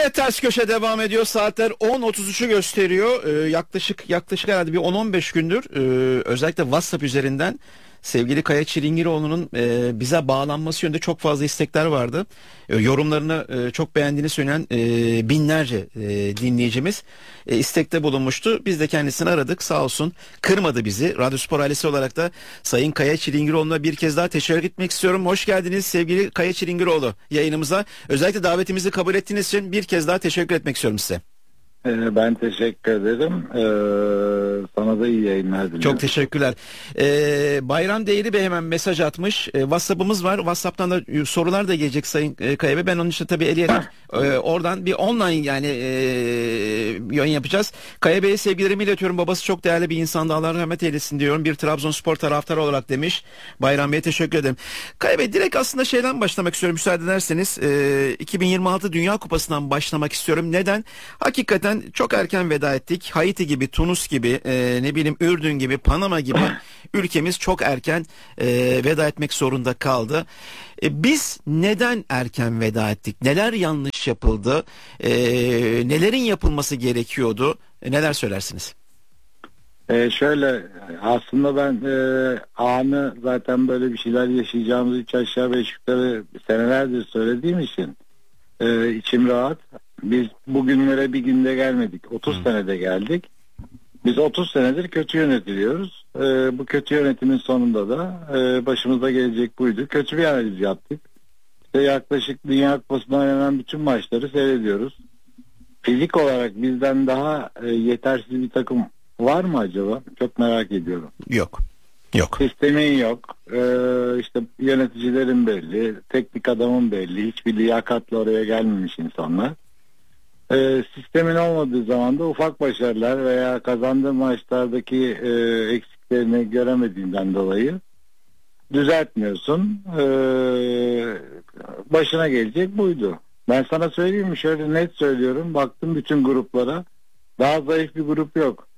Evet, Ters Köşe devam ediyor. Saatler 10.33'ü gösteriyor. Yaklaşık herhalde bir 10-15 gündür özellikle WhatsApp üzerinden sevgili Kaya Çilingiroğlu'nun bize bağlanması yönünde çok fazla istekler vardı. Yorumlarını çok beğendiğini söyleyen binlerce dinleyicimiz istekte bulunmuştu. Biz de kendisini aradık, sağ olsun kırmadı bizi. Radyospor ailesi olarak da Sayın Kaya Çilingiroğlu'na bir kez daha teşekkür etmek istiyorum. Hoş geldiniz sevgili Kaya Çilingiroğlu yayınımıza. Özellikle davetimizi kabul ettiğiniz için bir kez daha teşekkür etmek istiyorum size. Ben teşekkür ederim. Sana da iyi yayınlar diliyorum. Çok teşekkürler. Bayram Değeri Bey hemen mesaj atmış. WhatsApp'ımız var. WhatsApp'tan da sorular da gelecek Sayın Kaya Bey. Ben onun için tabii eleyerek oradan bir online yani yayın yapacağız. Kaya Bey'e sevgilerimi iletiyorum. Babası çok değerli bir insandı. Allah rahmet eylesin diyorum. Bir Trabzonspor taraftarı olarak demiş. Bayram Bey'e teşekkür ederim. Kaya Bey, direkt aslında şeyden başlamak istiyorum müsaade ederseniz. 2026 Dünya Kupası'ndan başlamak istiyorum. Neden? Hakikaten çok erken veda ettik. Haiti gibi, Tunus gibi, Ürdün gibi, Panama gibi ülkemiz çok erken veda etmek zorunda kaldı. Biz neden erken veda ettik? Neler yanlış yapıldı? Nelerin yapılması gerekiyordu? Neler söylersiniz? Şöyle, aslında ben anı zaten böyle bir şeyler yaşayacağımızı 3 aşağı 5 yukarı senelerdir söylediğim için içim rahat. Biz bugünlere bir günde gelmedik. 30 senede geldik. Biz 30 senedir kötü yönetiliyoruz. Bu kötü yönetimin sonunda da başımıza gelecek buydu. Kötü bir analiz yaptık. İşte yaklaşık Dünya Kupası'nda oynanan bütün maçları seyrediyoruz. Fizik olarak bizden daha yetersiz bir takım var mı acaba? Çok merak ediyorum. Yok. Sistemin yok. İşte yöneticilerin belli. Teknik adamın belli. Hiçbir liyakatla oraya gelmemiş insanlar. Sistemin olmadığı zaman da ufak başarılar veya kazandığı maçlardaki eksiklerini göremediğinden dolayı düzeltmiyorsun. Başına gelecek buydu. Ben sana söyleyeyim mi? Şöyle net söylüyorum. Baktım bütün gruplara. Daha zayıf bir grup yok.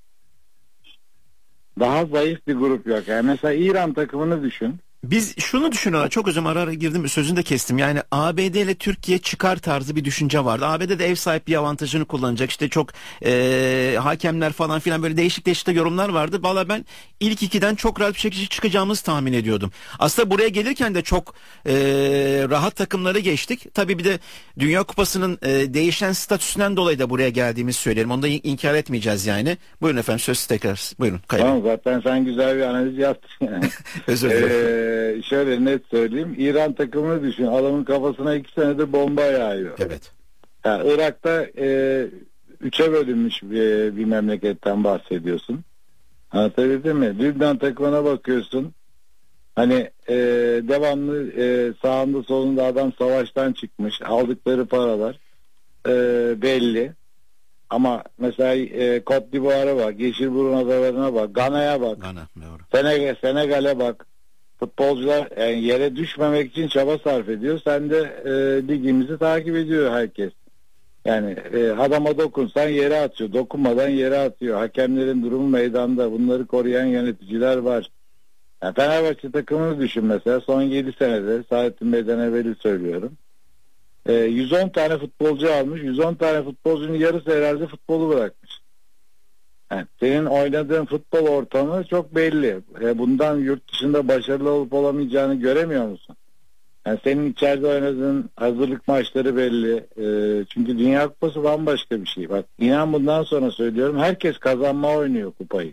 Daha zayıf bir grup yok. Yani mesela İran takımını düşün. Biz şunu düşünüyorlar, çok özür dilerim, ara girdim, sözünü de kestim. Yani ABD ile Türkiye çıkar tarzı bir düşünce vardı. ABD'de ev sahipliği avantajını kullanacak, işte çok hakemler falan filan, böyle değişik de yorumlar vardı. Valla ben ilk ikiden çok rahat bir şekilde çıkacağımızı tahmin ediyordum. Aslında buraya gelirken de çok rahat takımları geçtik. Tabii bir de Dünya Kupası'nın değişen statüsünden dolayı da buraya geldiğimizi söyleyelim. Onu da inkar etmeyeceğiz yani. Buyurun efendim, söz tekrar. Buyurun. Tamam, zaten sen güzel bir analiz yaptın yani. Özür dilerim. Şöyle net söyleyeyim. İran takımını düşün. Adamın kafasına 2 senedir bomba yağıyor. Evet. Yani Irak'ta 3'e bölünmüş bir memleketten bahsediyorsun. Anlatabildim mi? Lübnan takımına bakıyorsun. Hani devamlı sağında solunda adam savaştan çıkmış. Aldıkları paralar belli. Ama mesela Côte d'Ivoire'a bak, Yeşilburun Adaları'na bak, Gana'ya bak, Senegal'e bak. Futbolcular yani yere düşmemek için çaba sarf ediyor. Sen de ligimizi takip ediyor herkes. Yani adama dokunsan yere atıyor. Dokunmadan yere atıyor. Hakemlerin durumu meydanda. Bunları koruyan yöneticiler var. Yani Fenerbahçe takımını düşün mesela. Son 7 senede, Saadettin Bey'den evveli söylüyorum. 110 tane futbolcu almış. 110 tane futbolcunun yarısı herhalde futbolu bırakmış. Yani senin oynadığın futbol ortamı çok belli. Bundan yurt dışında başarılı olup olamayacağını göremiyor musun? Yani senin içeride oynadığın hazırlık maçları belli. Çünkü Dünya Kupası bambaşka bir şey. Bak, inan bundan sonra söylüyorum. Herkes kazanma oynuyor kupayı.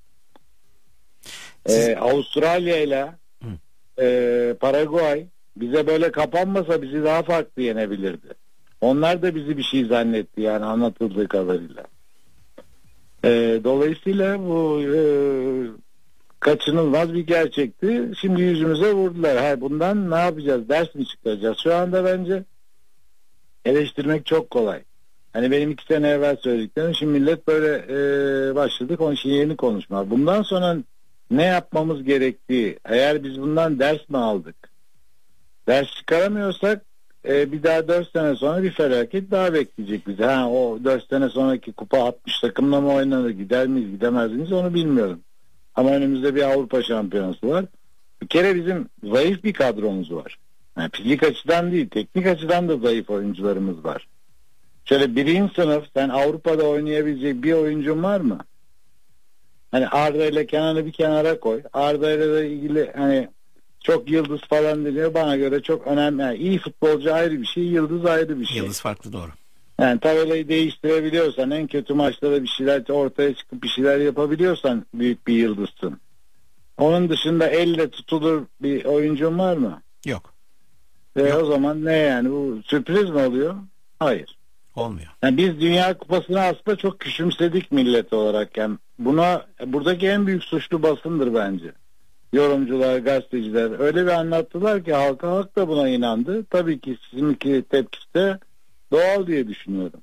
Avustralya ile Paraguay bize böyle kapanmasa bizi daha farklı yenebilirdi. Onlar da bizi bir şey zannetti yani, anlatıldığı kadarıyla. Dolayısıyla bu kaçınılmaz bir gerçekti. Şimdi yüzümüze vurdular. Bundan ne yapacağız? Ders mi çıkaracağız? Şu anda bence eleştirmek çok kolay. Hani benim 2 sene evvel söylediklerim, şimdi millet böyle başladık onun için yeni konuşma. Bundan sonra ne yapmamız gerektiği, eğer biz bundan ders mi aldık? Ders çıkaramıyorsak bir daha 4 sene sonra bir felaket daha bekleyecek bizi. O 4 sene sonraki kupa 60 takımla mı oynanır, gider miyiz gidemez miyiz onu bilmiyorum. Ama önümüzde bir Avrupa şampiyonası var. Bir kere bizim zayıf bir kadromuz var. Yani fizik açıdan değil, teknik açıdan da zayıf oyuncularımız var. şöyle birinci sınıf sen Avrupa'da oynayabilecek bir oyuncun var mı? Hani Arda ile Kenan'ı bir kenara koy. Arda ile de ilgili hani çok yıldız falan deniyor. Bana göre çok önemli. Yani iyi futbolcu ayrı bir şey, yıldız ayrı bir şey. Yıldız farklı, doğru. Yani tabelayı değiştirebiliyorsan, en kötü maçlarda bir şeyler ortaya çıkıp bir şeyler yapabiliyorsan büyük bir yıldızsın. Onun dışında elle tutulur bir oyuncun var mı? Yok. O zaman ne yani, bu sürpriz mi oluyor? Hayır. Olmuyor. Yani biz Dünya Kupası'nı aslında çok küçümsedik millet olarak. Yani buradaki en büyük suçlu basındır bence. Yorumcular, gazeteciler öyle bir anlattılar ki halk da buna inandı. Tabii ki sizinki tepkisi de doğal diye düşünüyorum.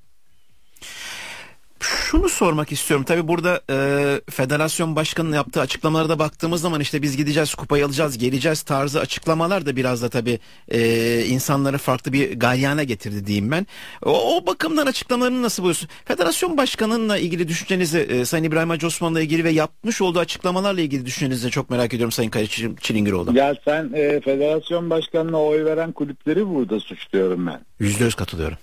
Şunu sormak istiyorum. Tabii burada federasyon başkanının yaptığı açıklamalara da baktığımız zaman işte biz gideceğiz, kupayı alacağız, geleceğiz tarzı açıklamalar da biraz da tabii insanları farklı bir galyana getirdi diyeyim ben. O bakımdan açıklamalarını nasıl buluyorsun? Federasyon başkanınla ilgili düşüncenizi, Sayın İbrahim Hacı Osman'la ilgili ve yapmış olduğu açıklamalarla ilgili düşüncenizi çok merak ediyorum Sayın Kaya Çilingiroğlu. Ya sen federasyon başkanına oy veren kulüpleri burada suçluyorum ben. %100 katılıyorum.